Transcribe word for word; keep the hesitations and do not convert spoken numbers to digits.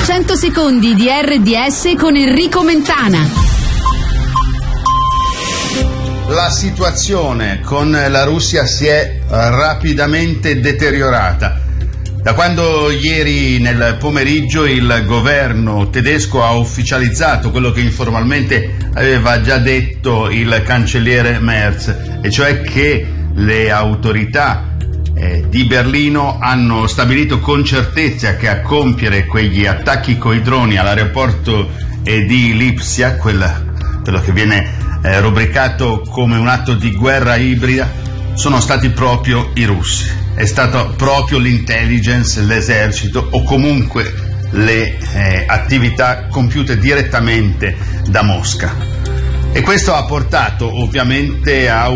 cento secondi di R D S con Enrico Mentana. La situazione con la Russia si è rapidamente deteriorata. Da quando ieri nel pomeriggio il governo tedesco ha ufficializzato quello che informalmente aveva già detto il cancelliere Merz, e cioè che le autorità eh, di Berlino hanno stabilito con certezza che a compiere quegli attacchi coi droni all'aeroporto eh, di Lipsia, quella, quello che viene eh, rubricato come un atto di guerra ibrida, sono stati proprio i russi. È stato proprio l'intelligence, l'esercito o comunque le eh, attività compiute direttamente da Mosca. E questo ha portato ovviamente a